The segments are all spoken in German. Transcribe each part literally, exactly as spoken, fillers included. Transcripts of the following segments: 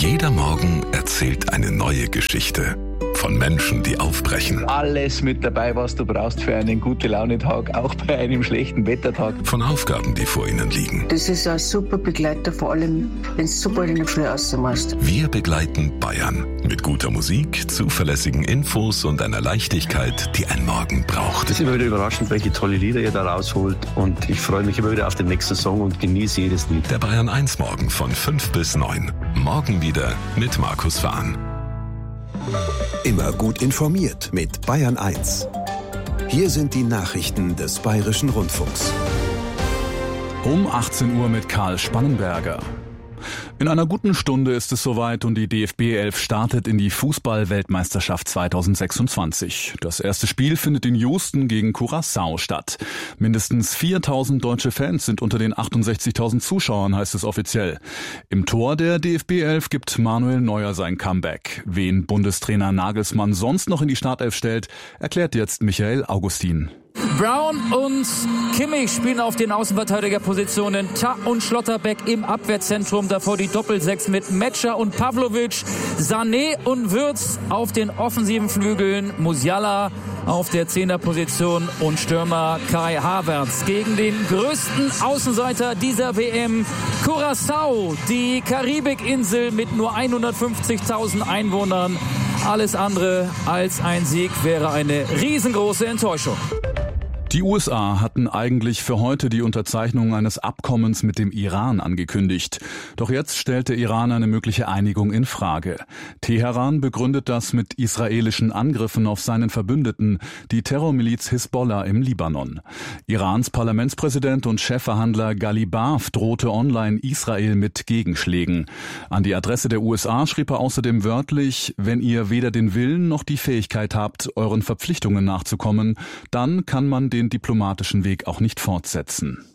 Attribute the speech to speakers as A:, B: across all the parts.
A: Jeder Morgen erzählt eine neue Geschichte. Von Menschen, die aufbrechen.
B: Alles mit dabei, was du brauchst für einen Gute-Laune-Tag, auch bei einem schlechten Wettertag.
A: Von Aufgaben, die vor ihnen liegen.
C: Das ist ein super Begleiter, vor allem, wenn du super in der Früh rausmachst.
A: Wir begleiten Bayern mit guter Musik, zuverlässigen Infos und einer Leichtigkeit, die ein Morgen braucht.
D: Es ist immer wieder überraschend, welche tolle Lieder ihr da rausholt. Und ich freue mich immer wieder auf den nächsten Song und genieße jedes Lied.
A: Der Bayern eins Morgen von fünf bis neun. Morgen wieder mit Markus Fahn.
E: Immer gut informiert mit Bayern eins. Hier sind die Nachrichten des Bayerischen Rundfunks.
F: Um achtzehn Uhr mit Karl Spannenberger. In einer guten Stunde ist es soweit und die D F B elf startet in die Fußball-Weltmeisterschaft zweitausendsechsundzwanzig. Das erste Spiel findet in Houston gegen Curaçao statt. Mindestens viertausend deutsche Fans sind unter den achtundsechzigtausend Zuschauern, heißt es offiziell. Im Tor der D F B elf gibt Manuel Neuer sein Comeback. Wen Bundestrainer Nagelsmann sonst noch in die Startelf stellt, erklärt jetzt Michael Augustin.
G: Brown und Kimmich spielen auf den Außenverteidigerpositionen. Ta und Schlotterbeck im Abwehrzentrum. Davor die Doppelsechs mit Metscher und Pavlovic. Sané und Wirtz auf den offensiven Flügeln. Musiala auf der Zehnerposition und Stürmer Kai Havertz gegen den größten Außenseiter dieser W M. Curaçao, die Karibikinsel mit nur hundertfünfzigtausend Einwohnern. Alles andere als ein Sieg wäre eine riesengroße Enttäuschung.
F: Die U S A hatten eigentlich für heute die Unterzeichnung eines Abkommens mit dem Iran angekündigt. Doch jetzt stellt der Iran eine mögliche Einigung in Frage. Teheran begründet das mit israelischen Angriffen auf seinen Verbündeten, die Terrormiliz Hisbollah im Libanon. Irans Parlamentspräsident und Chefverhandler Ghalibaf drohte online Israel mit Gegenschlägen. An die Adresse der U S A schrieb er außerdem wörtlich: Wenn ihr weder den Willen noch die Fähigkeit habt, euren Verpflichtungen nachzukommen, dann kann man den diplomatischen Weg auch nicht fortsetzen.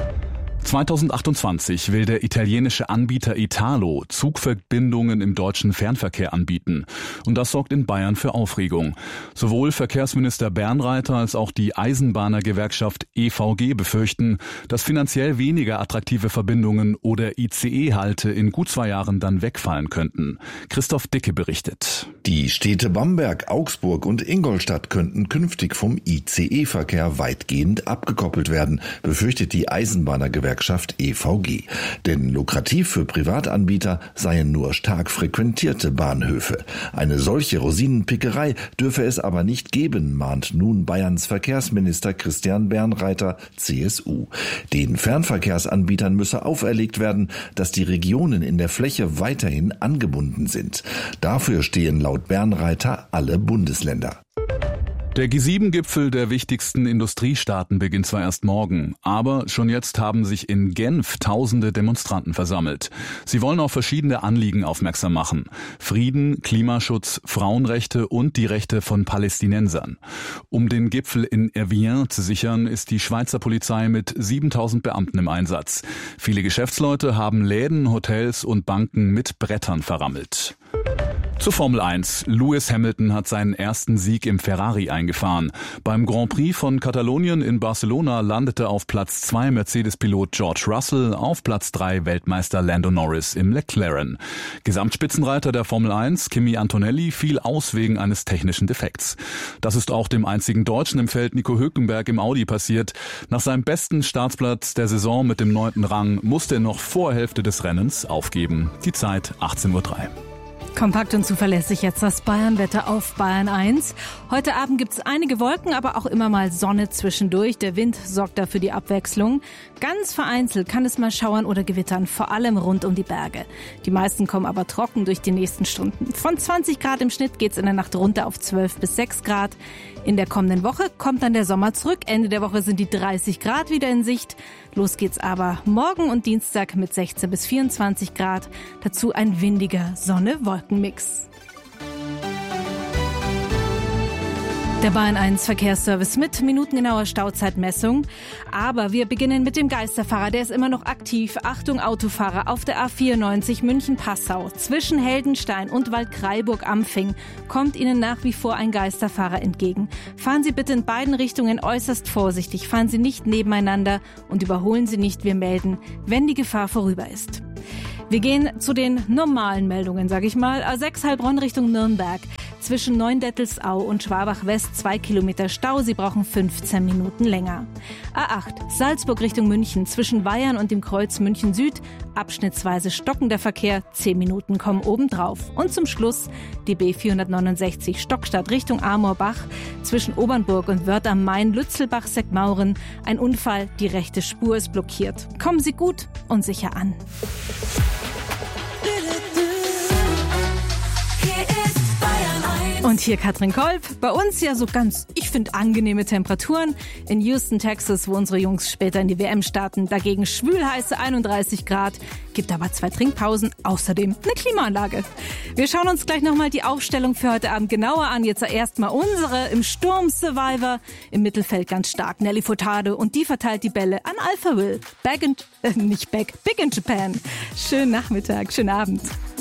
F: zweitausendachtundzwanzig will der italienische Anbieter Italo Zugverbindungen im deutschen Fernverkehr anbieten. Und das sorgt in Bayern für Aufregung. Sowohl Verkehrsminister Bernreiter als auch die Eisenbahnergewerkschaft E V G befürchten, dass finanziell weniger attraktive Verbindungen oder I C E-Halte in gut zwei Jahren dann wegfallen könnten. Christoph Dicke berichtet.
H: Die Städte Bamberg, Augsburg und Ingolstadt könnten künftig vom I C E-Verkehr weitgehend abgekoppelt werden, befürchtet die Eisenbahnergewerkschaft E V G. Denn lukrativ für Privatanbieter seien nur stark frequentierte Bahnhöfe. Eine solche Rosinenpickerei dürfe es aber nicht geben, mahnt nun Bayerns Verkehrsminister Christian Bernreiter, C S U. Den Fernverkehrsanbietern müsse auferlegt werden, dass die Regionen in der Fläche weiterhin angebunden sind. Dafür stehen laut Bernreiter alle Bundesländer.
F: Der G sieben Gipfel der wichtigsten Industriestaaten beginnt zwar erst morgen, aber schon jetzt haben sich in Genf tausende Demonstranten versammelt. Sie wollen auf verschiedene Anliegen aufmerksam machen: Frieden, Klimaschutz, Frauenrechte und die Rechte von Palästinensern. Um den Gipfel in Evian zu sichern, ist die Schweizer Polizei mit siebentausend Beamten im Einsatz. Viele Geschäftsleute haben Läden, Hotels und Banken mit Brettern verrammelt. Zur Formel eins. Lewis Hamilton hat seinen ersten Sieg im Ferrari eingefahren. Beim Grand Prix von Katalonien in Barcelona landete auf Platz zwei Mercedes-Pilot George Russell, auf Platz drei Weltmeister Lando Norris im McLaren. Gesamtspitzenreiter der Formel eins, Kimi Antonelli, fiel aus wegen eines technischen Defekts. Das ist auch dem einzigen Deutschen im Feld, Nico Hülkenberg, im Audi passiert. Nach seinem besten Startplatz der Saison mit dem neunten Rang musste er noch vor Hälfte des Rennens aufgeben. Die Zeit achtzehn Uhr drei.
I: Kompakt und zuverlässig jetzt das Bayernwetter auf Bayern eins. Heute Abend gibt's einige Wolken, aber auch immer mal Sonne zwischendurch. Der Wind sorgt dafür die Abwechslung. Ganz vereinzelt kann es mal schauern oder gewittern, vor allem rund um die Berge. Die meisten kommen aber trocken durch die nächsten Stunden. Von zwanzig Grad im Schnitt geht's in der Nacht runter auf zwölf bis sechs Grad. In der kommenden Woche kommt dann der Sommer zurück. Ende der Woche sind die dreißig Grad wieder in Sicht. Los geht's aber morgen und Dienstag mit sechzehn bis vierundzwanzig Grad. Dazu ein windiger Sonne-Wolken-Mix. Der Bayern eins Verkehrsservice mit minutengenauer Stauzeitmessung. Aber wir beginnen mit dem Geisterfahrer. Der ist immer noch aktiv. Achtung Autofahrer auf der A vierundneunzig München-Passau. Zwischen Heldenstein und Waldkraiburg-Ampfing kommt Ihnen nach wie vor ein Geisterfahrer entgegen. Fahren Sie bitte in beiden Richtungen äußerst vorsichtig. Fahren Sie nicht nebeneinander und überholen Sie nicht, wir melden, wenn die Gefahr vorüber ist. Wir gehen zu den normalen Meldungen, sag ich mal. A sechs Heilbronn Richtung Nürnberg. Zwischen Neundettelsau und Schwabach West zwei Kilometer Stau. Sie brauchen fünfzehn Minuten länger. A acht Salzburg Richtung München. Zwischen Weyern und dem Kreuz München Süd. Abschnittsweise stockender Verkehr. zehn Minuten kommen obendrauf. Und zum Schluss die B vierhundertneunundsechzig Stockstadt Richtung Amorbach. Zwischen Obernburg und Wörth am Main, Lützelbach-Seckmauren. Ein Unfall, die rechte Spur ist blockiert. Kommen Sie gut und sicher an. Und hier Katrin Kolb. Bei uns ja so ganz, ich finde, angenehme Temperaturen. In Houston, Texas, wo unsere Jungs später in die W M starten. Dagegen schwülheiße einunddreißig Grad. Gibt aber zwei Trinkpausen. Außerdem eine Klimaanlage. Wir schauen uns gleich nochmal die Aufstellung für heute Abend genauer an. Jetzt erstmal unsere im Sturm Survivor. Im Mittelfeld ganz stark Nelly Furtado. Und die verteilt die Bälle an Alpha Will. Back in, äh, nicht back, Big in Japan. Schönen Nachmittag, schönen Abend.